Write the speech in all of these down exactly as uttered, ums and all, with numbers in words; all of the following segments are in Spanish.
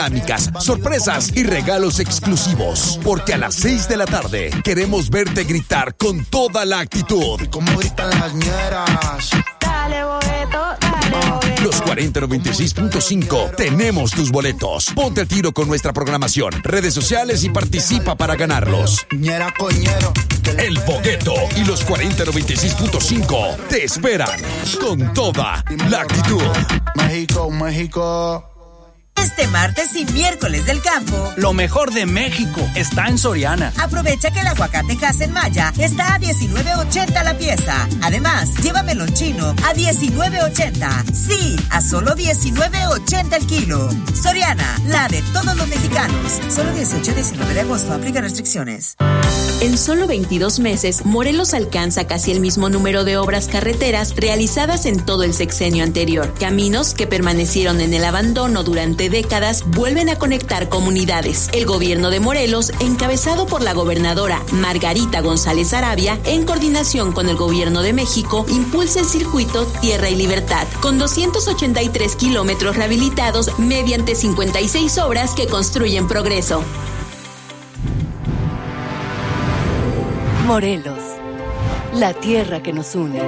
dinámicas, sorpresas y regalos exclusivos. Porque a las seis de la tarde queremos verte gritar con toda la actitud. Como gritan las ñeras. Dale, boleto, dale, boleto. Los cuarenta noventa y seis punto cinco tenemos tus boletos. Ponte a tiro con nuestra programación, redes sociales y participa para ganarlos. Ñera coñero. El Bogueto y los cuarenta noventa y seis punto cinco te esperan con toda la actitud. México, México. Este martes y miércoles del campo, lo mejor de México está en Soriana. Aprovecha que el aguacate Casa en Maya está a diecinueve ochenta la pieza. Además, lleva melón chino a diecinueve ochenta. Sí, a solo diecinueve ochenta el kilo. Soriana, la de todos los mexicanos. Solo dieciocho y diecinueve de agosto. Aplica restricciones. En solo veintidós meses, Morelos alcanza casi el mismo número de obras carreteras realizadas en todo el sexenio anterior. Caminos que permanecieron en el abandono durante décadas vuelven a conectar comunidades. El gobierno de Morelos, encabezado por la gobernadora Margarita González Arabia, en coordinación con el gobierno de México, impulsa el circuito Tierra y Libertad, con doscientos ochenta y tres kilómetros rehabilitados mediante cincuenta y seis obras que construyen progreso. Morelos, la tierra que nos une.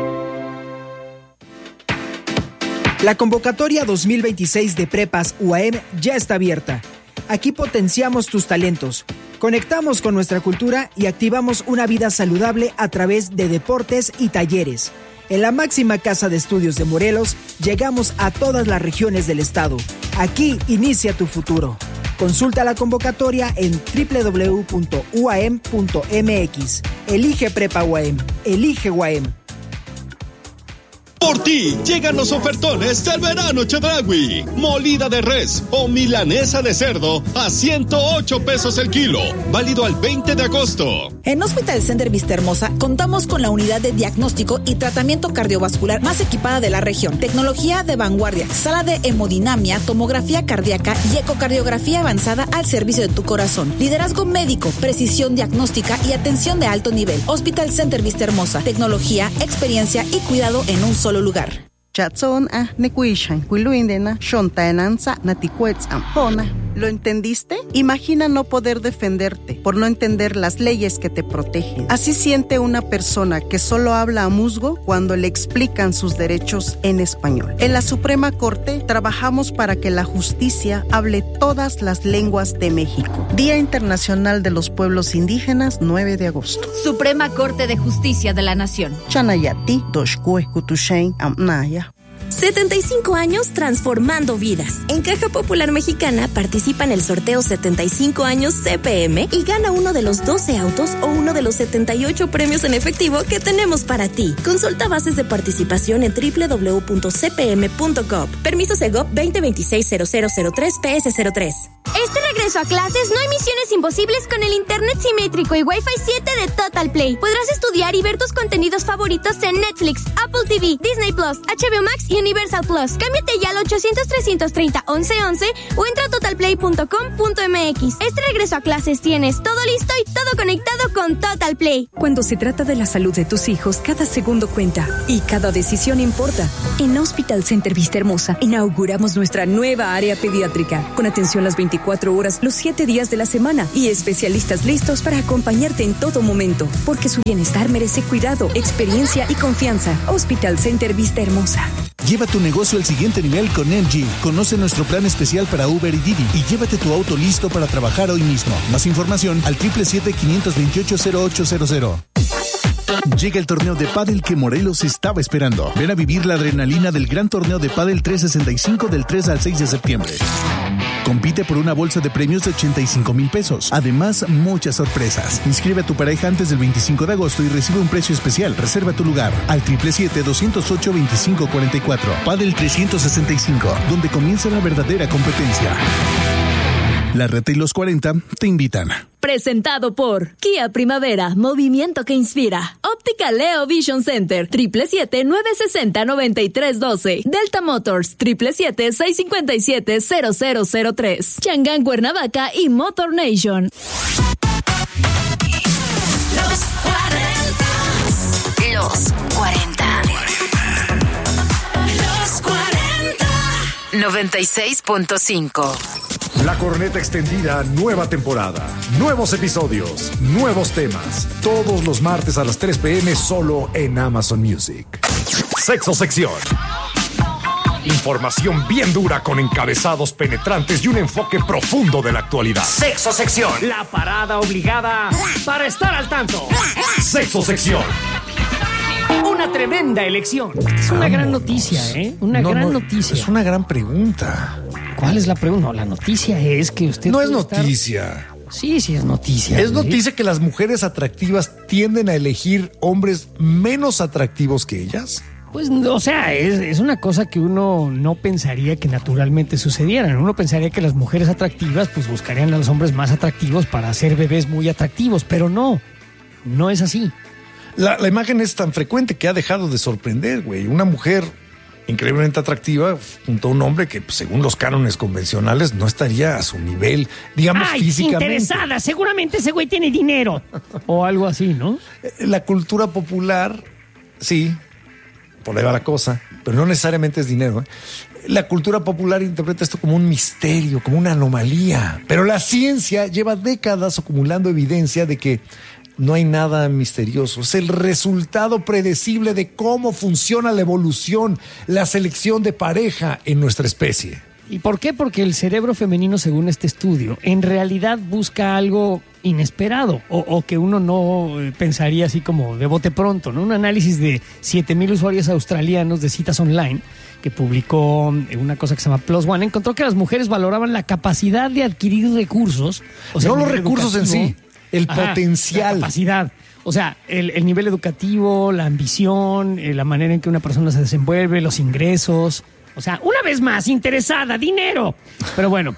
La convocatoria dos mil veintiséis de Prepas U A M ya está abierta. Aquí potenciamos tus talentos, conectamos con nuestra cultura y activamos una vida saludable a través de deportes y talleres. En la máxima casa de estudios de Morelos, llegamos a todas las regiones del estado. Aquí inicia tu futuro. Consulta la convocatoria en doble u doble u doble u punto u a m punto m x. Elige Prepa U A M. Elige U A M. Por ti, llegan los ofertones del verano Chedraui. Molida de res o milanesa de cerdo a ciento ocho pesos el kilo. Válido al veinte de agosto. En Hospital Center Vista Hermosa contamos con la unidad de diagnóstico y tratamiento cardiovascular más equipada de la región. Tecnología de vanguardia, sala de hemodinamia, tomografía cardíaca y ecocardiografía avanzada al servicio de tu corazón. Liderazgo médico, precisión diagnóstica y atención de alto nivel. Hospital Center Vista Hermosa. Tecnología, experiencia y cuidado en un solo lugar. Chatson a nekuishan kuiluindena shontaenanza naticuetz ampona. ¿Lo entendiste? Imagina no poder defenderte por no entender las leyes que te protegen. Así siente una persona que solo habla a musgo cuando le explican sus derechos en español. En la Suprema Corte trabajamos para que la justicia hable todas las lenguas de México. Día Internacional de los Pueblos Indígenas, nueve de agosto. Suprema Corte de Justicia de la Nación. Chanayati, Doshkue, Kutushain, Amnaya. setenta y cinco años transformando vidas. En Caja Popular Mexicana participa en el sorteo setenta y cinco años C P M y gana uno de los doce autos o uno de los setenta y ocho premios en efectivo que tenemos para ti. Consulta bases de participación en doble u doble u doble u punto c p m punto gov. Permiso Segov veinte veintiséis cero cero cero tres P S cero tres. Este regreso a clases no hay misiones imposibles con el internet simétrico y Wi-Fi siete de Total Play. Podrás estudiar y ver tus contenidos favoritos en Netflix, Apple T V, Disney Plus, H B O Max y Universal Plus. Cámbiate ya al ochocientos, trescientos treinta, once once o entra a total play punto com punto m x. Este regreso a clases tienes todo listo y todo conectado con Total Play. Cuando se trata de la salud de tus hijos, cada segundo cuenta y cada decisión importa. En Hospital Center Vista Hermosa inauguramos nuestra nueva área pediátrica con atención las veinticuatro horas, los siete días de la semana y especialistas listos para acompañarte en todo momento, porque su bienestar merece cuidado, experiencia y confianza. Hospital Center Vista Hermosa. Lleva tu negocio al siguiente nivel con M G. Conoce nuestro plan especial para Uber y Didi y llévate tu auto listo para trabajar hoy mismo. Más información al siete siete siete, cinco dos ocho, cero ocho cero cero. Llega el torneo de pádel que Morelos estaba esperando. Ven a vivir la adrenalina del gran torneo de pádel trescientos sesenta y cinco del tres al seis de septiembre. Compite por una bolsa de premios de ochenta y cinco mil pesos. Además, muchas sorpresas. Inscribe a tu pareja antes del veinticinco de agosto y recibe un precio especial. Reserva tu lugar al siete siete siete, dos cero ocho, dos cinco cuatro cuatro. Pádel trescientos sesenta y cinco, donde comienza la verdadera competencia. La Reta y los cuarenta te invitan. Presentado por Kia Primavera, movimiento que inspira. Óptica Leo Vision Center, siete siete siete, nueve seis cero, nueve tres uno dos. Delta Motors, siete siete siete, seis cinco siete, cero cero cero tres. Changán Cuernavaca y Motor Nation. Los cuarenta. Los cuarenta. Los cuarenta. noventa y seis punto cinco. La Corneta Extendida, nueva temporada. Nuevos episodios, nuevos temas. Todos los martes a las tres p.m. solo en Amazon Music. Sexo Sección. Información bien dura con encabezados penetrantes y un enfoque profundo de la actualidad. Sexo Sección. La parada obligada para estar al tanto. Sexo Sección. Una tremenda elección. Es una gran noticia, ¿eh? Una no, gran no, noticia. Es una gran pregunta. ¿Cuál es la pregunta? No, la noticia es que usted... No es noticia. Estar... Sí, sí es noticia. Es ¿sí? noticia que las mujeres atractivas tienden a elegir hombres menos atractivos que ellas. Pues, o sea, es, es una cosa que uno no pensaría que naturalmente sucediera. Uno pensaría que las mujeres atractivas pues buscarían a los hombres más atractivos para hacer bebés muy atractivos, pero no, no es así. La, la imagen es tan frecuente que ha dejado de sorprender, güey. Una mujer increíblemente atractiva junto a un hombre que, pues, según los cánones convencionales, no estaría a su nivel, digamos, Ay, físicamente. Interesada, seguramente ese güey tiene dinero. O algo así, ¿no? La cultura popular, sí, por ahí va la cosa, pero no necesariamente es dinero, ¿eh? La cultura popular interpreta esto como un misterio, como una anomalía. Pero la ciencia lleva décadas acumulando evidencia de que no hay nada misterioso. Es el resultado predecible de cómo funciona la evolución, la selección de pareja en nuestra especie. ¿Y por qué? Porque el cerebro femenino, según este estudio, en realidad busca algo inesperado o, o que uno no pensaría así como de bote pronto, ¿no? Un análisis de siete mil usuarios australianos de citas online que publicó una cosa que se llama Plus One, encontró que las mujeres valoraban la capacidad de adquirir recursos. O sea, no los recursos en sí. El Ajá, potencial. La capacidad. O sea, el, el nivel educativo, la ambición, eh, la manera en que una persona se desenvuelve, los ingresos. O sea, una vez más, interesada, dinero. Pero bueno,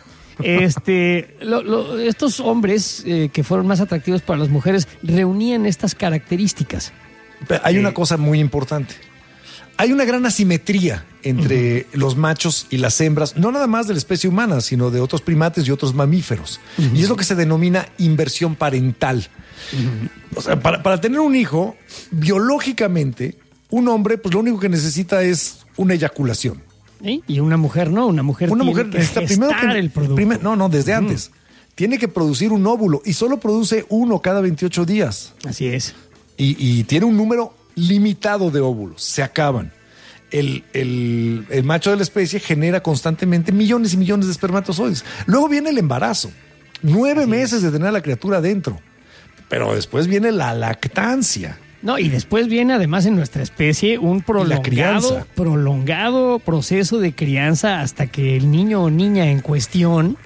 este, lo, lo, estos hombres eh, que fueron más atractivos para las mujeres reunían estas características. Pero hay eh, una cosa muy importante. Hay una gran asimetría entre uh-huh. los machos y las hembras, no nada más de la especie humana, sino de otros primates y otros mamíferos. Uh-huh. Y es lo que se denomina inversión parental. Uh-huh. O sea, para, para tener un hijo, biológicamente, un hombre, pues lo único que necesita es una eyaculación. ¿Sí? Y una mujer no, una mujer una tiene mujer que necesita gestar primero que, el producto. Primer, no, no, desde uh-huh. antes. Tiene que producir un óvulo y solo produce uno cada veintiocho días. Así es. Y, y tiene un número limitado de óvulos, se acaban. El, el, el macho de la especie genera constantemente millones y millones de espermatozoides. Luego viene el embarazo, nueve Así meses es. de tener a la criatura adentro, pero después viene la lactancia. No, y después viene además en nuestra especie un prolongado, prolongado proceso de crianza hasta que el niño o niña en cuestión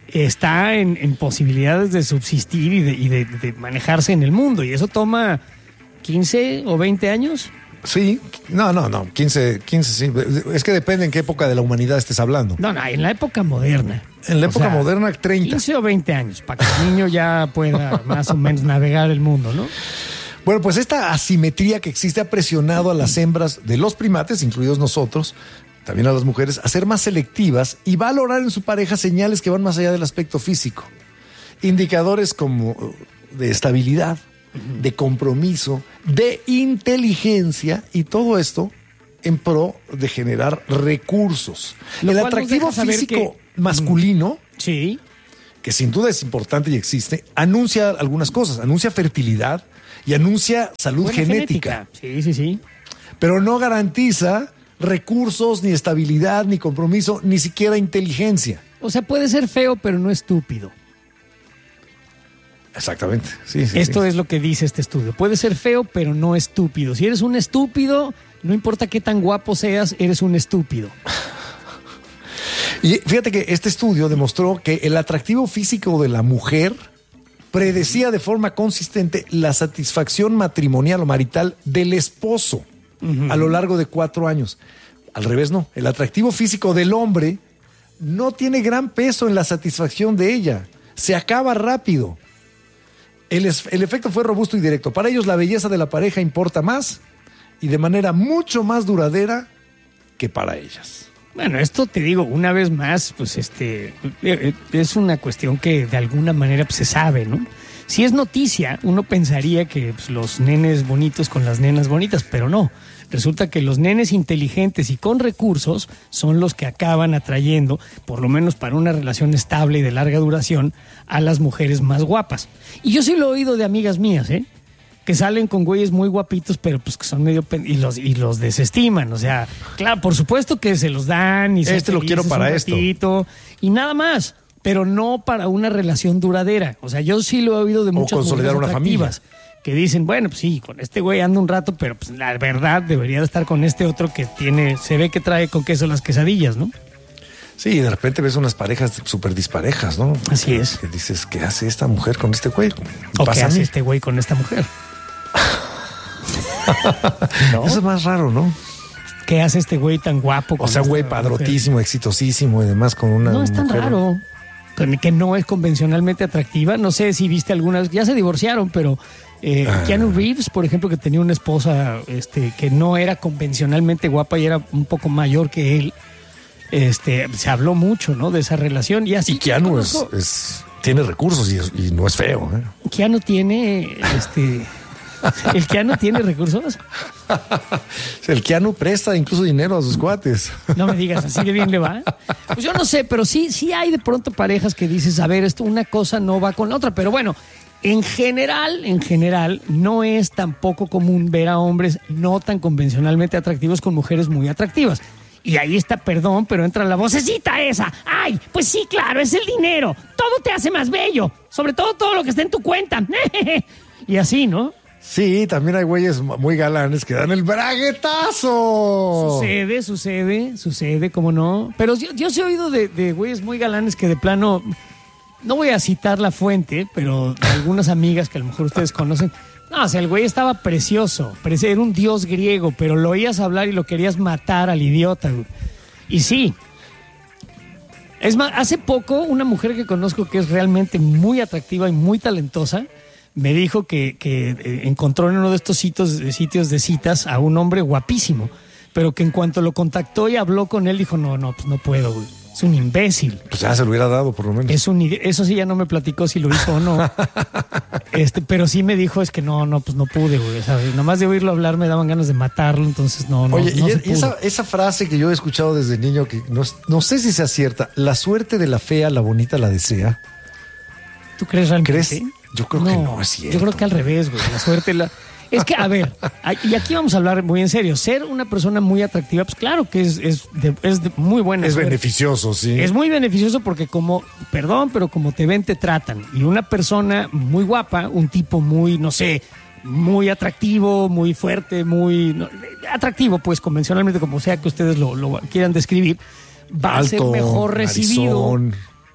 está en, en posibilidades de subsistir y, de, y de, de manejarse en el mundo. Y eso toma quince o veinte años. Sí, no, no, no, quince, quince, sí. Es que depende en qué época de la humanidad estés hablando. No, no, en la época moderna. En la o época sea, moderna, treinta. quince o veinte años, para que el niño ya pueda más o menos navegar el mundo, ¿no? Bueno, pues esta asimetría que existe ha presionado a las hembras de los primates, incluidos nosotros, también a las mujeres, a ser más selectivas y valorar en su pareja señales que van más allá del aspecto físico. Indicadores como de estabilidad, de compromiso, de inteligencia, y todo esto en pro de generar recursos. Lo el atractivo físico que... masculino, sí, que sin duda es importante y existe, anuncia algunas cosas, anuncia fertilidad y anuncia salud Buena genética. genética. Sí, sí, sí. Pero no garantiza recursos, ni estabilidad, ni compromiso, ni siquiera inteligencia. O sea, puede ser feo, pero no estúpido. Exactamente. Sí, sí, Esto sí. es lo que dice este estudio. Puede ser feo, pero no estúpido. Si eres un estúpido, no importa qué tan guapo seas, eres un estúpido. Y fíjate que este estudio demostró que el atractivo físico de la mujer predecía de forma consistente la satisfacción matrimonial o marital del esposo uh-huh. a lo largo de cuatro años. Al revés, no. El atractivo físico del hombre no tiene gran peso en la satisfacción de ella. Se acaba rápido. El, es, el efecto fue robusto y directo. Para ellos la belleza de la pareja importa más y de manera mucho más duradera que para ellas. Bueno, esto te digo, una vez más, pues este es una cuestión que de alguna manera pues, se sabe, ¿no? Si es noticia, uno pensaría que pues, los nenes bonitos con las nenas bonitas, pero no. Resulta que los nenes inteligentes y con recursos son los que acaban atrayendo, por lo menos para una relación estable y de larga duración, a las mujeres más guapas. Y yo sí lo he oído de amigas mías, ¿eh? Que salen con güeyes muy guapitos, pero pues que son medio... Pen- y los y los desestiman, o sea, claro, por supuesto que se los dan y son Este lo quiero felices para un esto. ratito, y nada más, pero no para una relación duradera. O sea, yo sí lo he oído de muchas consolidar mujeres una atractivas que dicen, bueno, pues sí, con este güey ando un rato, pero pues la verdad debería de estar con este otro que tiene, se ve que trae con queso las quesadillas, ¿no? Sí, de repente ves unas parejas súper disparejas, ¿no? Así es. Que dices, ¿qué hace esta mujer con este güey? ¿O Pasa qué a hace mí. este güey con esta mujer? ¿No? Eso es más raro, ¿no? ¿Qué hace este güey tan guapo? O sea, güey padrotísimo, exitosísimo y demás con una No es tan mujer. raro. Que no es convencionalmente atractiva. No sé si viste algunas, ya se divorciaron, pero eh, Ah. Keanu Reeves, por ejemplo, que tenía una esposa este, que no era convencionalmente guapa y era un poco mayor que él. Este, se habló mucho, ¿no? De esa relación. Y así. Y Keanu es, conozco- es- tiene recursos y, es- y no es feo, ¿eh? Keanu tiene, este, el Keanu tiene recursos. El Keanu presta incluso dinero a sus cuates. No me digas, así de bien le va. Pues yo no sé, pero sí, sí hay de pronto parejas que dices, a ver, esto una cosa no va con la otra, pero bueno, en general, en general, no es tampoco común ver a hombres no tan convencionalmente atractivos con mujeres muy atractivas. Y ahí está, perdón, pero entra la vocecita esa. Ay, pues sí, claro, es el dinero. Todo te hace más bello. Sobre todo todo lo que está en tu cuenta. Y así, ¿no? Sí, también hay güeyes muy galanes que dan el braguetazo. Sucede, sucede, sucede, cómo no. Pero yo, yo sí he oído de, de güeyes muy galanes que de plano, no voy a citar la fuente, pero de algunas amigas que a lo mejor ustedes conocen. No, o sea, el güey estaba precioso, preci- era un dios griego, pero lo oías hablar y lo querías matar al idiota, güey. Y sí. Es más, hace poco una mujer que conozco que es realmente muy atractiva y muy talentosa, me dijo que, que eh, encontró en uno de estos sitios, sitios de citas a un hombre guapísimo, pero que en cuanto lo contactó y habló con él, dijo, no, no, pues no puedo, güey. Es un imbécil. Pues ya se lo hubiera dado, por lo menos. Es un, eso sí ya no me platicó si lo hizo o no. este, pero sí me dijo, es que no, no, pues no pude, güey. ¿Sabes? Nomás de oírlo hablar me daban ganas de matarlo, entonces no, no, Oye, no y, se y pudo. esa, esa frase que yo he escuchado desde niño, que no, no sé si sea cierta, la suerte de la fea, la bonita la desea. ¿Tú crees realmente? ¿Crees? Yo creo que no es cierto. Yo creo que al revés, güey. La suerte la... Es que, a ver, y aquí vamos a hablar muy en serio. Ser una persona muy atractiva, pues claro que es, es, de, es de muy buena Es suerte. beneficioso, sí. Es muy beneficioso porque como, perdón, pero como te ven, te tratan. Y una persona muy guapa, un tipo muy, no sé, muy atractivo, muy fuerte, muy... no, atractivo, pues, convencionalmente, como sea que ustedes lo, lo quieran describir, va Alto, a ser mejor recibido. narizón.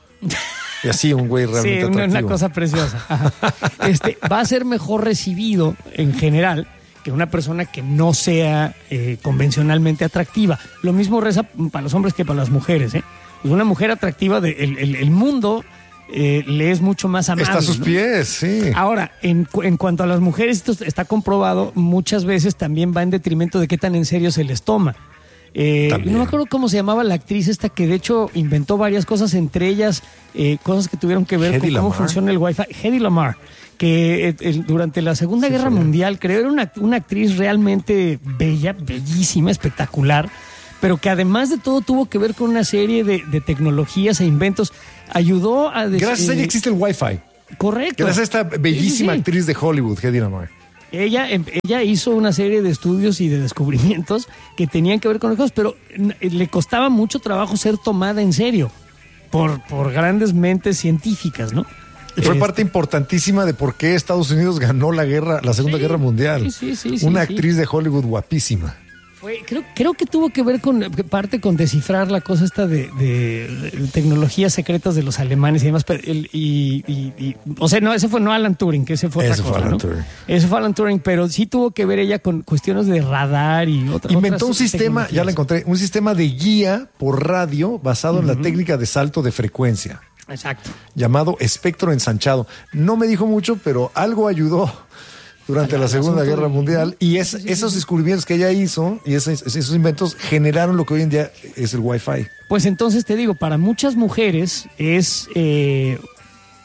Y así un güey realmente Sí, una, atractivo. una cosa preciosa. Ajá. Este, va a ser mejor recibido en general que una persona que no sea eh, convencionalmente atractiva. Lo mismo reza para los hombres que para las mujeres, ¿eh? Pues una mujer atractiva, de, el, el, el mundo eh, le es mucho más amable. Está a sus ¿no? pies, sí. Ahora, en, cu- en cuanto a las mujeres, esto está comprobado, muchas veces también va en detrimento de qué tan en serio se les toma. Eh, no me acuerdo cómo se llamaba la actriz esta que de hecho inventó varias cosas, entre ellas eh, cosas que tuvieron que ver Hedy con cómo Lamarr. funciona el Wi-Fi. Hedy Lamarr, que eh, el- durante la Segunda Sí, Guerra fue. Mundial, creo, era una, una actriz realmente bella, bellísima, espectacular, pero que además de todo tuvo que ver con una serie de, de tecnologías e inventos. Ayudó a... des- Gracias a ella eh, existe el Wi-Fi. Correcto. Gracias a esta bellísima Sí, sí, sí. actriz de Hollywood, Hedy Lamarr. Ella, em- ella hizo una serie de estudios y de descubrimientos que tenían que ver con las cosas, pero n- le costaba mucho trabajo ser tomada en serio por, por grandes mentes científicas, ¿no? Y fue Este, parte importantísima de por qué Estados Unidos ganó la guerra, la Segunda Guerra Mundial. sí, sí, sí, Una sí. actriz de Hollywood guapísima. Fue, creo, creo que tuvo que ver con parte con descifrar la cosa esta de, de- de tecnologías secretas de los alemanes y demás. Pero el- y, y- y- o sea, no, ese fue no Alan Turing, que ese fue otra Ese fue cosa, Alan ¿no? Turing. Ese fue Alan Turing, pero sí tuvo que ver ella con cuestiones de radar y otras. Inventó un otras sistema, ya tecnologías. la encontré, un sistema de guía por radio basado en la técnica de salto de frecuencia, Exacto. llamado espectro ensanchado. No me dijo mucho, pero algo ayudó durante la Segunda Guerra Mundial, y es, esos descubrimientos que ella hizo y esos, esos inventos generaron lo que hoy en día es el Wi-Fi. Pues entonces te digo, para muchas mujeres es eh,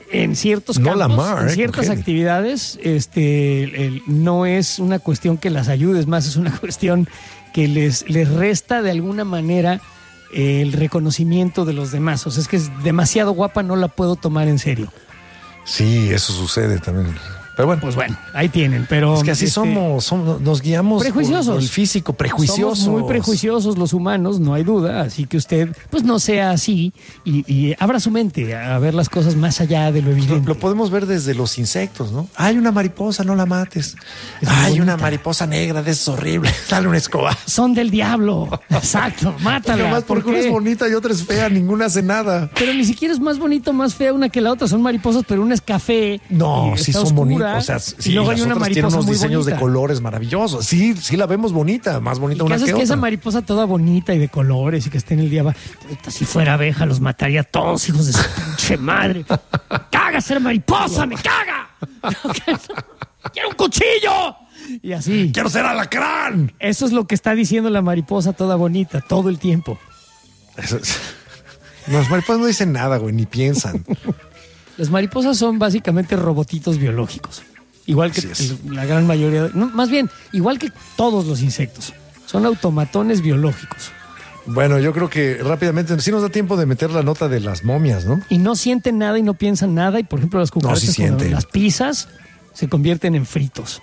en ciertos no campos, la mar, en eh, ciertas con actividades, este, el- el- no es una cuestión que las ayude, es más, es una cuestión que les, les resta de alguna manera eh, el reconocimiento de los demás. O sea, es que es demasiado guapa, no la puedo tomar en serio. Sí, eso sucede también. Pero bueno. Pues bueno, ahí tienen, pero... Es que así este, somos, somos, nos guiamos prejuiciosos. por, por el físico, prejuiciosos. Somos muy prejuiciosos los humanos, no hay duda, así que usted pues no sea así y, y abra su mente a ver las cosas más allá de lo Lo, evidente. lo podemos ver desde los insectos, ¿no? Hay una mariposa, no la mates. Es muy Hay bonita. una mariposa negra, de es horrible. Dale una escoba. Son del diablo, exacto, mátala. Nomás porque ¿por una qué? es bonita y otra es fea, ninguna hace nada. Pero ni siquiera es más bonito, más fea una que la otra, son mariposas, pero una es café. No, y sí está son oscura, bonitas. O sea, sí, y luego hay las una otras tienen mariposa unos muy diseños bonita. de colores maravillosos. Sí, sí la vemos bonita, más bonita ¿Y qué una haces que que esa otra. mariposa toda bonita y de colores y que esté en el día va? Puta, si fuera abeja los mataría a todos, hijos de su pinche madre. Me caga ser mariposa, me caga. ¡Quiero un cuchillo! Y así. ¡Quiero ser alacrán! Eso es lo que está diciendo la mariposa toda bonita todo el tiempo. Eso es- Los mariposas no dicen nada, güey, ni piensan. Las mariposas son básicamente robotitos biológicos. Igual que Así es. la gran mayoría, de- no, más bien, igual que todos los insectos. Son automatones biológicos. Bueno, yo creo que rápidamente sí nos da tiempo de meter la nota de las momias, ¿no? Y no sienten nada y no piensan nada. Y por ejemplo, las cucarachas, sí cuando sienten. las pisas, se convierten en fritos.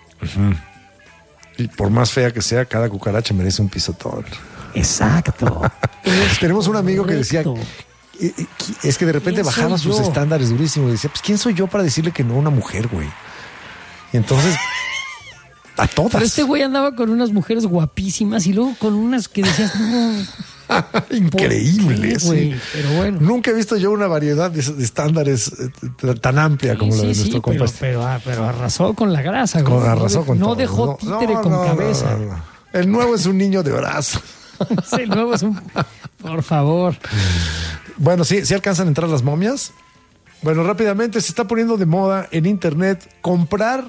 Y por más fea que sea, cada cucaracha merece un pisotón. Exacto. Tenemos un amigo que decía, correcto. eh, eh, es que de repente ¿Quién bajaba soy sus yo? estándares durísimos. Y decía, pues ¿quién soy yo para decirle que no a una mujer, güey? Y entonces, a todas. Pero este güey andaba con unas mujeres guapísimas y luego con unas que decías, no. Increíble, ¿por qué, sí. güey? Pero bueno. Nunca he visto yo una variedad de, de estándares eh, t- tan amplia como Sí, la de sí, nuestro sí, pero, compa. este. pero, ah, pero arrasó con la grasa, güey. Con- arrasó no, con no todo. dejó No, títere no, con no, cabeza. no, no. El nuevo es un niño de brazo. Sí, luego es un... Por favor. Bueno, sí, sí alcanzan a entrar las momias. Bueno, rápidamente se está poniendo de moda en internet comprar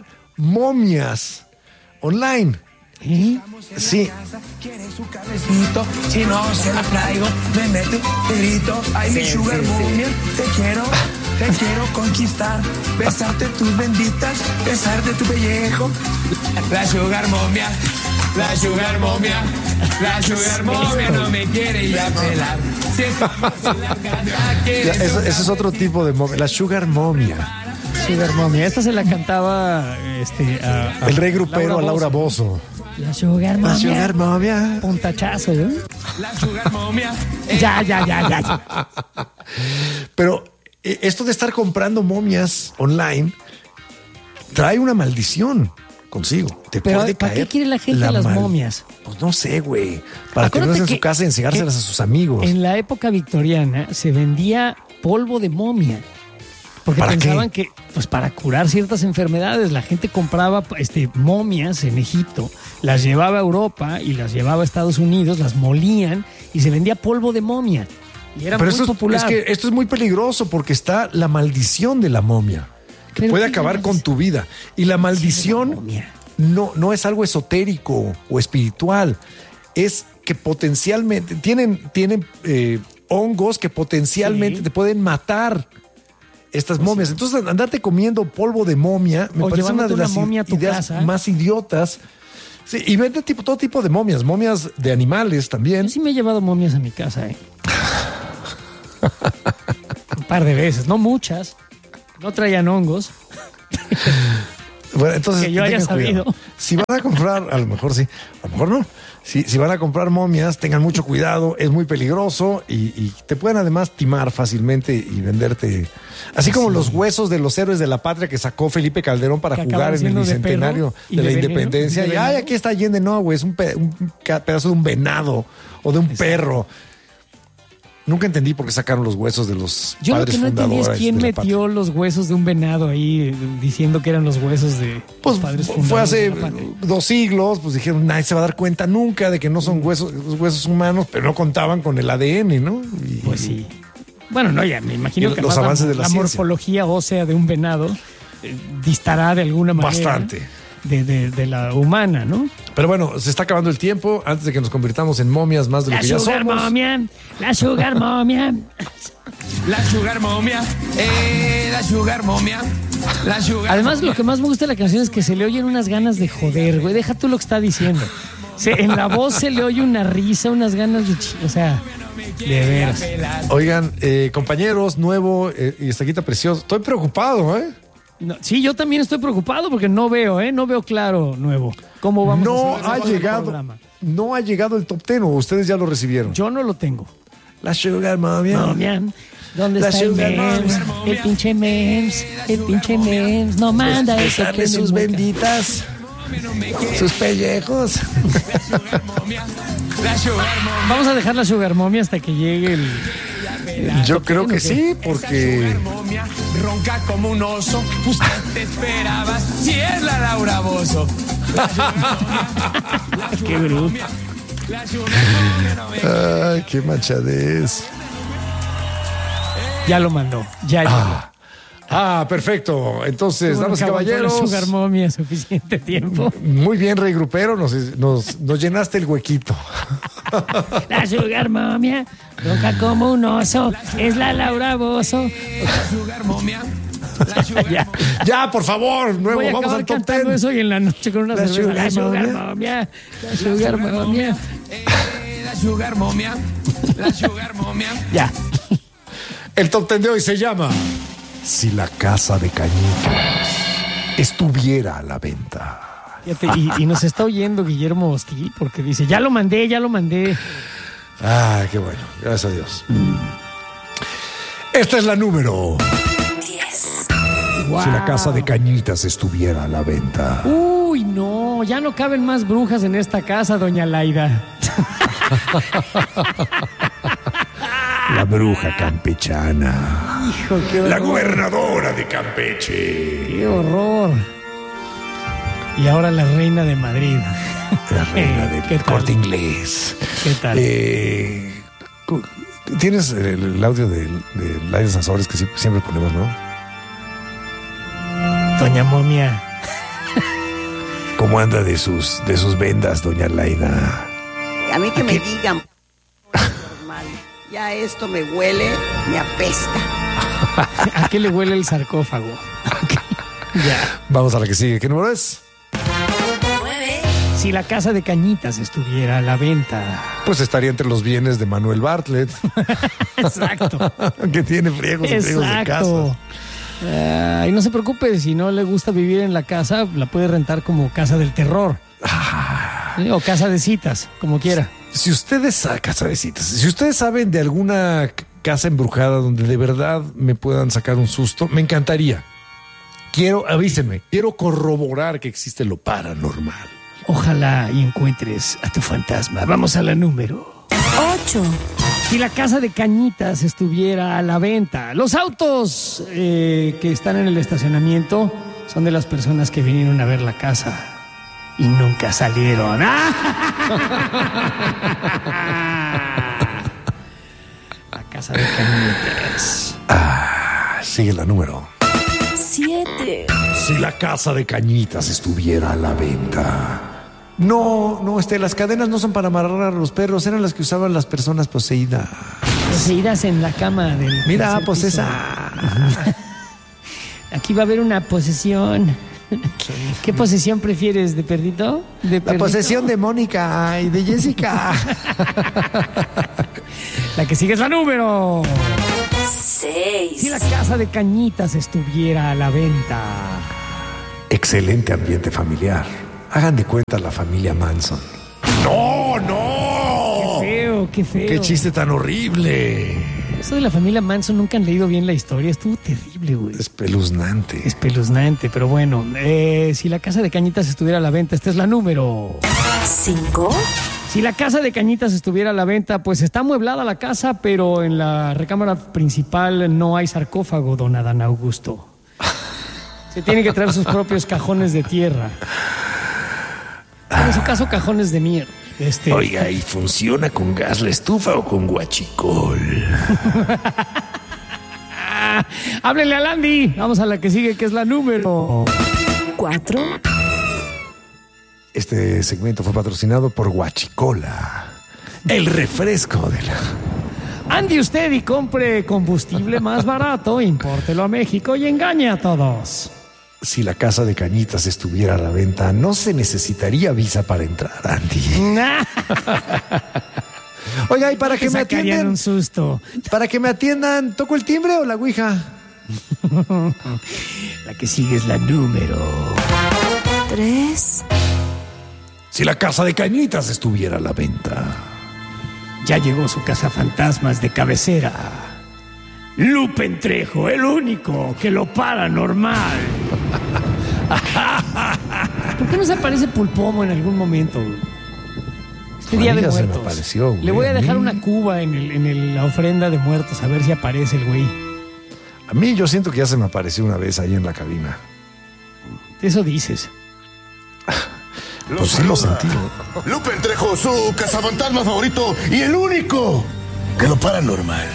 momias online. ¿Eh? Sí. Quiere su cabecito, si no se la traigo, me mete un grito. Ay, mi Sí, sugar sí, sí. momia, te quiero, te quiero conquistar. Besarte tus benditas, besarte tu pellejo. La sugar momia, la sugar momia, la sugar momia no me quiere ya pelar. Si estamos en la casa, quiere Ya, eso- su ese es otro tipo de momia, la sugar momia. Sugar Mommy. Esta se la cantaba este, a, a El rey grupero a Laura Bozzo. Bozzo. La Sugar La Mommy. sugar momia. Puntachazo, ¿eh? La sugar momia. Ya, ya, ya, ya. ya. Pero eh, esto de estar comprando momias online trae una maldición consigo. Te Pero, puede ¿para caer qué quiere la gente la las mal- momias? Pues no sé, güey. Para Acuérdate tenerlas en que- su casa y enseñárselas que a sus amigos. En la época victoriana se vendía polvo de momia. Porque ¿Para pensaban que, pues para curar ciertas enfermedades, la gente compraba este, momias en Egipto, las llevaba a Europa y las llevaba a Estados Unidos, las molían y se vendía polvo de momia. Y era Pero muy esto es, popular. es que esto es muy peligroso porque está la maldición de la momia, que Pero puede ¿qué acabar es? con tu vida. Y la maldición no, no es algo esotérico o espiritual, es que potencialmente tienen, tienen eh, hongos que potencialmente Sí. te pueden matar. Estas momias. Entonces, andarte comiendo polvo de momia me O parece una llevándote de las una momia a tu ideas casa. más idiotas. Sí, y vende tipo, todo tipo de momias, momias de animales también. Yo sí me he llevado momias a mi casa, ¿eh? Un par de veces, no muchas. No traían hongos. Bueno, entonces, Que yo haya tengan cuidado. sabido. Si van a comprar, a lo mejor sí, a lo mejor no. Si, si van a comprar momias, tengan mucho cuidado, es muy peligroso y, y te pueden además timar fácilmente y venderte. Así como los huesos de los héroes de la patria que sacó Felipe Calderón para Que jugar acaban en el siendo de bicentenario perro y de, de la veneno, independencia. de Y ay, veneno. aquí está Allende, no, güey, es un, pe- un ca- pedazo de un venado o de un perro. Nunca entendí por qué sacaron los huesos de los Yo lo padres que no entendí es fundadores quién de la patria. metió los huesos de un venado ahí eh, diciendo que eran los huesos de Pues los padres fue fundadores hace de la patria. dos siglos, pues dijeron, nadie se va a dar cuenta nunca de que no son huesos, huesos humanos, pero no contaban con el A D N, ¿no? Y- Pues sí. Bueno, no, ya me imagino Y que los además avances de la la ciencia. morfología ósea de un venado eh, distará de alguna manera. Bastante. de, de, de la humana, ¿no? Pero bueno, se está acabando el tiempo antes de que nos convirtamos en momias más de lo La que ya sugar somos. momia, la sugar momia. La sugar momia, eh, la sugar momia, la sugar Además, momia. lo que más me gusta de la canción es que se le oyen unas ganas de joder, güey. Deja tú lo que está diciendo. Se, en la voz se le oye una risa, unas ganas de... Ch- o sea, de veras. Oigan, eh, compañeros, nuevo eh, y estaquita precioso. Estoy preocupado, ¿eh? No, sí, yo también estoy preocupado porque no veo, ¿eh? No veo claro, nuevo. ¿Cómo vamos No a hacer ha el llegado, programa? no ha llegado el top ten, o ustedes ya lo recibieron. Yo no lo tengo. La sugar momia. Momia. ¿Dónde La está el sugar Mems? momia. El pinche Mems. El pinche Mems. No manda eso. Besarle que me sus mueca. benditas, sus pellejos. La sugar momia. Vamos a dejar la sugar momia hasta que llegue el... Yo creo que sí, porque... La sugar momia ronca como un oso. Usted te esperabas si es la Laura Bozo. La sugar momia, la Qué sugar bruto. momia, la sugar momia no me Ay, qué manchadez. Ya lo mandó. Ya, ya. Ah, ah, perfecto. Entonces, damas y caballeros. La sugar momia suficiente tiempo. Muy bien, Rey Grupero, nos, nos, nos llenaste el huequito. La sugar momia ronca como un oso. Es la Laura Bozo. La sugar momia, la sugar Ya. momia. Ya, por favor, nuevo, Voy a vamos acabar al top cantando ten. eso y en la noche con una La cerveza. sugar La sugar momia. momia. La sugar momia. Eh, la sugar momia, la sugar momia. Ya. El top ten de hoy se llama Si la casa de Cañitas estuviera a la venta. Fíjate, y, y nos está oyendo Guillermo Hostil porque dice, ya lo mandé, ya lo mandé. Ah, qué bueno, gracias a Dios. Esta es la número diez. Wow. Si la casa de Cañitas estuviera a la venta. Uy, no, ya no caben más brujas en esta casa, doña Laida. La bruja campechana. Hijo, qué horror. La gobernadora de Campeche. Qué horror. Y ahora la reina de Madrid. La reina del ¿Qué tal? Corte Inglés. ¿Qué tal? Eh, cu- Tienes el, el audio de, de Laida Sansores que sí- siempre ponemos, ¿no? Doña Momia. ¿Cómo anda de sus, de sus vendas, doña Laida? A mí que me digan normal. Ya esto me huele, me apesta. ¿A qué le huele el sarcófago? Ya. Vamos a la que sigue. ¿Qué número es? Si la casa de Cañitas estuviera a la venta. Pues estaría entre los bienes de Manuel Bartlett. Exacto. Que tiene friegos y friegos de Exacto. casa. Ah, y no se preocupe, si no le gusta vivir en la casa, la puede rentar como casa del terror. ¿Sí? O casa de citas, como quiera. Si ustedes, ah, casa de citas, si ustedes saben de alguna c- casa embrujada donde de verdad me puedan sacar un susto, me encantaría. Quiero, avísenme, quiero corroborar que existe lo paranormal. Ojalá y encuentres a tu fantasma. Vamos a la número ocho. Si la casa de Cañitas estuviera a la venta. Los autos eh, que están en el estacionamiento son de las personas que vinieron a ver la casa y nunca salieron. ¡Ah! La casa de Cañitas. Ah, sigue la número. siete. Si la casa de Cañitas estuviera a la venta. No, no, este, las cadenas no son para amarrar a los perros, eran las que usaban las personas poseídas. Poseídas en la cama del... Mira, tercer pues piso. esa. Aquí va a haber una posesión. ¿Qué posesión prefieres, de perrito? ¿De La perrito? posesión de Mónica y de Jessica. La que sigue es la número. seis. Si la casa de Cañitas estuviera a la venta. Excelente ambiente familiar. Hagan de cuenta la familia Manson. ¡No, no! Qué feo, qué feo. ¡Qué chiste tan horrible! Eso de la familia Manson nunca han leído bien la historia. Estuvo terrible, güey. Espeluznante. Espeluznante, pero bueno. Eh, si la casa de Cañitas estuviera a la venta, esta es la número. cinco. Si la casa de Cañitas estuviera a la venta, pues está amueblada la casa, pero en la recámara principal no hay sarcófago, don Adán Augusto. Se tiene que traer sus propios cajones de tierra. En su caso, cajones de mierda. Este... Oiga, ¿y funciona con gas la estufa o con guachicol? Háblele a Landy. Vamos a la que sigue, que es la número cuatro. Este segmento fue patrocinado por Huachicola, el refresco de la... Ande usted y compre combustible más barato, impórtelo a México y engañe a todos. Si la casa de cañitas estuviera a la venta, no se necesitaría visa para entrar, Andy. Oiga, y para que me atiendan... un susto. Para que me atiendan, ¿toco el timbre o la ouija? La que sigue es la número... Tres. Si la casa de cañitas estuviera a la venta. Ya llegó su cazafantasmas de cabecera. Lupe Trejo, el único que lo paranormal. ¿Por qué no se aparece Pulpomo en algún momento? Este día de ya muertos. Se me apareció, güey. Le voy a dejar una cuba en, el, en el, la ofrenda de muertos a ver si aparece el güey. A mí yo siento que ya se me apareció una vez ahí en la cabina. Eso dices. Pues sí lo sentí. Lupe Trejo, su cazafantasma favorito y el único que lo paranormal.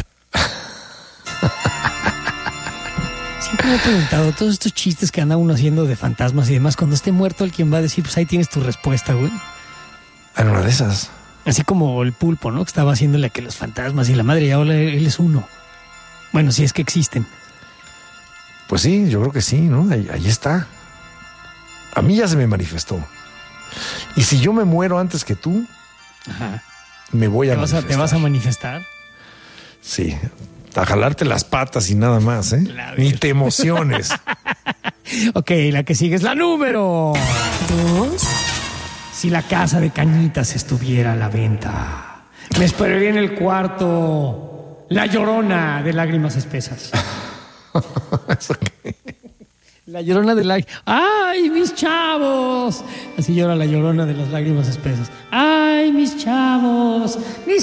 Siempre me he preguntado, todos estos chistes que anda uno haciendo de fantasmas y demás, cuando esté muerto el quien va a decir, pues ahí tienes tu respuesta, güey. En una de esas. Así como el Pulpo, ¿no? Que estaba haciéndole a que los fantasmas y la madre, y ahora él es uno. Bueno, si es que existen. Pues sí, yo creo que sí, ¿no? Ahí, ahí está. A mí ya se me manifestó. Y si yo me muero antes que tú, Ajá. me voy a ¿Te vas a, ¿Te vas a manifestar? Sí, a jalarte las patas y nada más, ¿eh? Ni te emociones. Ok, la que sigue es la número dos. Si la casa de cañitas estuviera a la venta, me esperaría en el cuarto la Llorona de lágrimas espesas. ¿Eso qué? La Llorona de lágrimas. ¡Ay, mis chavos! Así llora la Llorona de las lágrimas espesas. ¡Ay, mis chavos! ¡Mis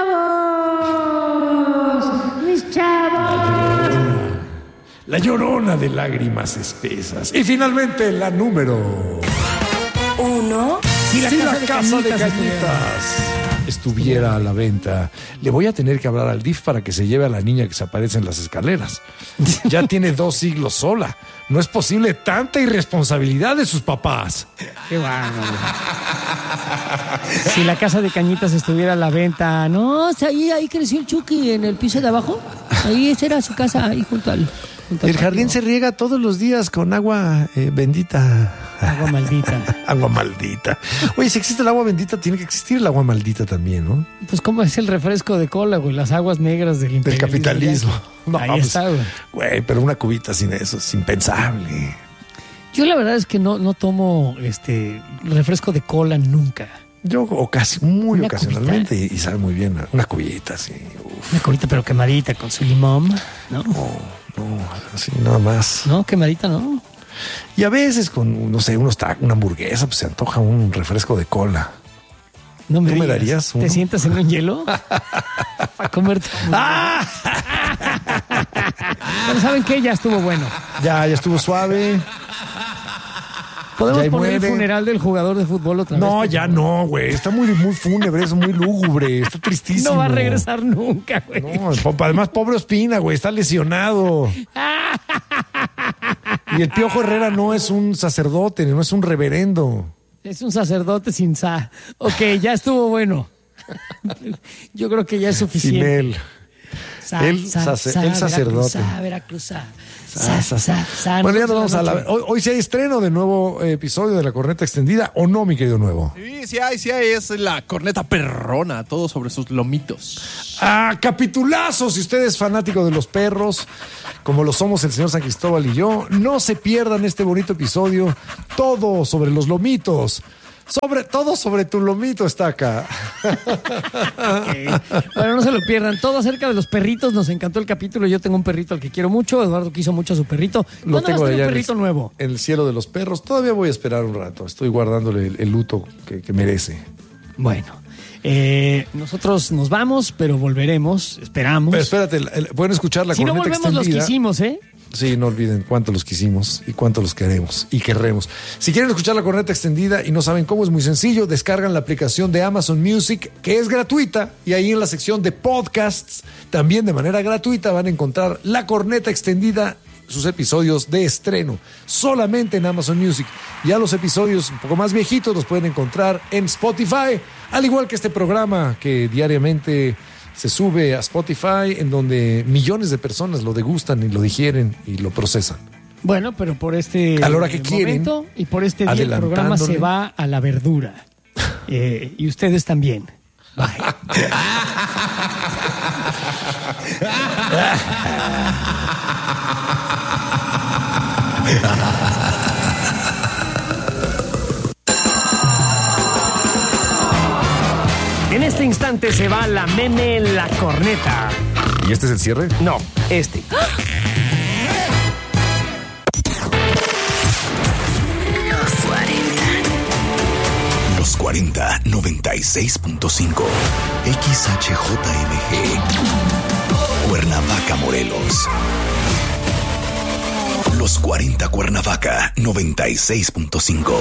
chavos! ¡Mis chavos! La Llorona de lágrimas espesas. Y finalmente la número uno. Si la si casa, la de, casa cañitas de cañitas estuviera a la venta, le voy a tener que hablar al D I F para que se lleve a la niña que se aparece en las escaleras. Ya tiene dos siglos sola. No es posible tanta irresponsabilidad de sus papás. Qué bárbaro. Si la casa de cañitas estuviera a la venta, no, ahí, ahí creció el Chucky en el piso de abajo. Ahí esa era su casa, ahí junto al... Junto El al jardín patio. se riega todos los días con agua eh, bendita. Agua maldita. Agua maldita. Oye, si existe el agua bendita, tiene que existir el agua maldita también, ¿no? Pues como es el refresco de cola, güey, las aguas negras del Del imperialismo. capitalismo. No, Ahí pues, está, güey. Güey, pero una cubita sin eso es impensable. Yo la verdad es que no, no tomo este refresco de cola nunca. Yo ocasi- muy Una ocasionalmente y, y sabe muy bien. Una cubita, sí. Uf. Una cubita pero quemadita con su limón, ¿no? No, no, así nada más. No, quemadita no. Y a veces con, no sé, unos tacos, una hamburguesa, pues se antoja un refresco de cola. No me ¿Tú me digas. darías uno? ¿Te sientas en un hielo? Para comerte. ¡Ah! Pero ¿saben qué? Ya estuvo bueno. Ya, ya estuvo suave. ¿Podemos Ya poner muere. el funeral del jugador de fútbol otra vez? No, por ya favor? no, güey. Está muy, muy fúnebre, es muy lúgubre. Está tristísimo. No va a regresar nunca, güey. No, po- además, pobre Ospina, güey, está lesionado. Y el Piojo Herrera no es un sacerdote, no es un reverendo. Es un sacerdote sin sa. Ok, ya estuvo bueno. Yo creo que ya es Sin suficiente. él. Sa, El sa, sace- sa, el sacerdote. Veracruz, sa, Veracruz, sa. Sa, sa, sa. sa, Bueno, ya nos nos vamos a la... noche. Hoy, hoy sí hay estreno de nuevo eh, episodio de La Corneta Extendida, ¿o no, mi querido Nuevo? Sí, sí hay, sí hay. Es la corneta perrona, todo sobre sus lomitos. ¡Ah, capitulazo! Si usted es fanático de los perros, como lo somos el señor San Cristóbal y yo, no se pierdan este bonito episodio. Todo sobre los lomitos. Sobre todo sobre tu lomito está acá. Okay. Bueno, no se lo pierdan. Todo acerca de los perritos. Nos encantó el capítulo. Yo tengo un perrito al que quiero mucho. Eduardo quiso mucho a su perrito. Lo ¿Cuándo tengo vas a tener allá un en perrito el, nuevo? en el cielo de los perros. Todavía voy a esperar un rato. Estoy guardándole el, el luto que, que merece. Bueno, eh, nosotros nos vamos, pero volveremos. Esperamos. Pero espérate, el- el- pueden escuchar la si no corneta volvemos, los extendida. quisimos, ¿eh? Sí, no olviden cuánto los quisimos y cuánto los queremos y querremos. Si quieren escuchar la corneta extendida y no saben cómo, es muy sencillo. Descargan la aplicación de Amazon Music, que es gratuita, y ahí en la sección de podcasts, también de manera gratuita, van a encontrar la corneta extendida sus episodios de estreno, solamente en Amazon Music. Ya los episodios un poco más viejitos los pueden encontrar en Spotify, al igual que este programa que diariamente se sube a Spotify, en donde millones de personas lo degustan y lo digieren y lo procesan. Bueno, pero por este a la hora que quieren, y por este día el programa se va a la verdura. Eh, y ustedes también. Bye. En este instante se va la meme la corneta. ¿Y este es el cierre? No, este. Los cuarenta, noventa y seis punto cinco. X H J M G. Cuernavaca, Morelos. Los cuarenta Cuernavaca, noventa y seis punto cinco.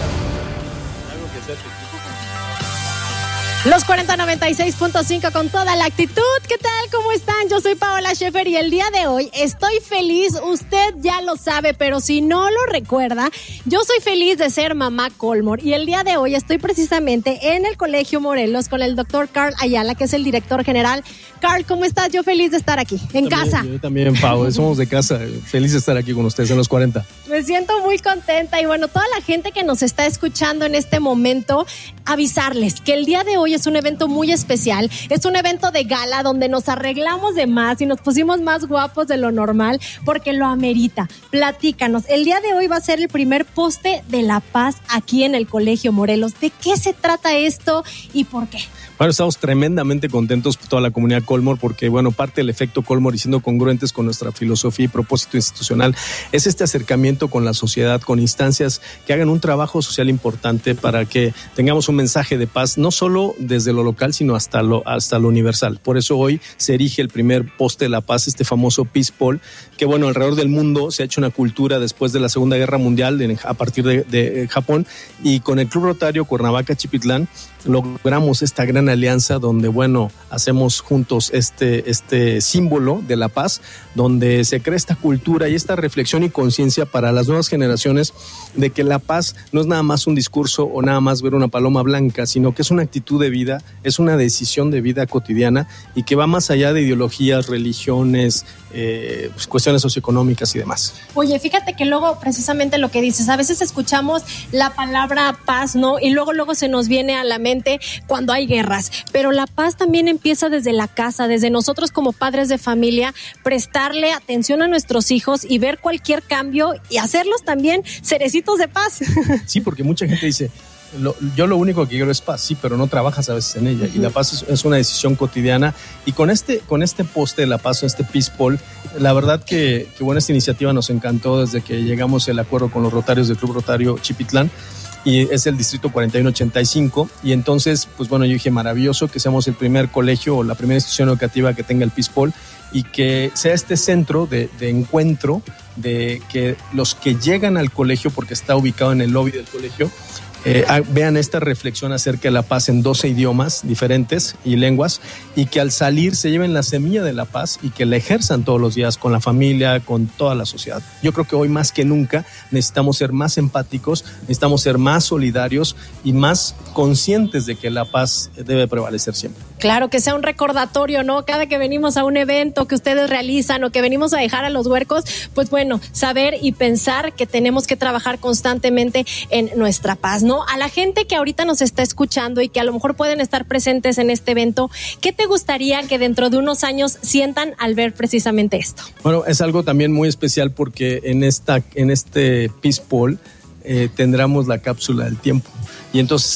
Los cuarenta noventa y seis punto cinco con toda la actitud. ¿Qué tal? ¿Cómo están? Yo soy Paola Schaefer y el día de hoy estoy feliz. Usted ya lo sabe, pero si no lo recuerda, yo soy feliz de ser mamá Colmore. Y el día de hoy estoy precisamente en el Colegio Morelos con el doctor Carl Ayala, que es el director general. Carl, ¿cómo estás? Yo feliz de estar aquí, en también, casa. Yo también, Pau. Somos de casa. Feliz de estar aquí con ustedes en los cuarenta. Me siento muy contenta y bueno, toda la gente que nos está escuchando en este momento, avisarles que el día de hoy es un evento muy especial. Es un evento de gala donde nos arreglamos de más y nos pusimos más guapos de lo normal porque lo amerita. Platícanos, el día de hoy va a ser el primer poste de la paz aquí en el Colegio Morelos. ¿De qué se trata esto y por qué? Bueno, estamos tremendamente contentos por toda la comunidad Colmore porque, bueno, parte del efecto Colmore y siendo congruentes con nuestra filosofía y propósito institucional es este acercamiento con la sociedad, con instancias que hagan un trabajo social importante para que tengamos un mensaje de paz, no solo desde lo local, sino hasta lo, hasta lo universal. Por eso hoy se erige el primer poste de la paz, este famoso Peace Pole, que, bueno, alrededor del mundo se ha hecho una cultura después de la Segunda Guerra Mundial en, a partir de, de Japón, y con el Club Rotario Cuernavaca Chipitlán logramos esta gran alianza donde, bueno, hacemos juntos este, este símbolo de la paz, donde se crea esta cultura y esta reflexión y conciencia para las nuevas generaciones de que la paz no es nada más un discurso o nada más ver una paloma blanca, sino que es una actitud de vida, es una decisión de vida cotidiana y que va más allá de ideologías, religiones, eh, pues, cuestiones socioeconómicas y demás. Oye, fíjate que luego precisamente lo que dices, a veces escuchamos la palabra paz, ¿no? Y luego luego se nos viene a la mente cuando hay guerras, pero la paz también empieza desde la casa, desde nosotros como padres de familia, prestarle atención a nuestros hijos y ver cualquier cambio y hacerlos también cerecitos de paz. Sí, porque mucha gente dice, Lo, yo lo único que quiero es paz, sí, pero no trabajas a veces en ella. Uh-huh. Y la paz es, es una decisión cotidiana. Y con este, con este poste de la paz, este Peace Pole, la verdad que, que bueno, esta iniciativa nos encantó desde que llegamos al acuerdo con los rotarios del Club Rotario Chipitlán. Y es el distrito cuarenta y uno ochenta y cinco. Y entonces, pues bueno, yo dije, maravilloso que seamos el primer colegio o la primera institución educativa que tenga el Peace Pole y que sea este centro de, de encuentro de que los que llegan al colegio, porque está ubicado en el lobby del colegio, Eh, vean esta reflexión acerca de la paz en doce idiomas diferentes y lenguas, y que al salir se lleven la semilla de la paz y que la ejerzan todos los días con la familia, con toda la sociedad. Yo creo que hoy más que nunca necesitamos ser más empáticos, necesitamos ser más solidarios y más conscientes de que la paz debe prevalecer siempre. Claro, que sea un recordatorio, ¿no? Cada que venimos a un evento que ustedes realizan o que venimos a dejar a los huercos, pues bueno, saber y pensar que tenemos que trabajar constantemente en nuestra paz, ¿no? A la gente que ahorita nos está escuchando y que a lo mejor pueden estar presentes en este evento, ¿qué te gustaría que dentro de unos años sientan al ver precisamente esto? Bueno, es algo también muy especial porque en, esta, en este Peace Pole eh, tendremos la cápsula del tiempo. Y entonces